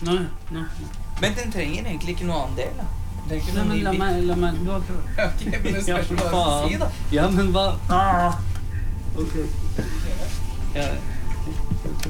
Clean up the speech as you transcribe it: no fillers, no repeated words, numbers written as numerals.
Nei. Men den trenger egentlig ikke noe annen del, da. Det er ikke Nei, noe men la meg du har prøvd. Ok, men det Ja, spørs for hva du sier, da. Ja, men hva? Ok. Ja.